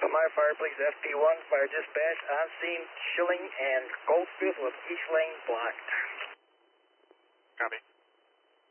My fire, please. FP1, fire dispatch, on scene, Schilling and Goldfield with each lane blocked. Copy.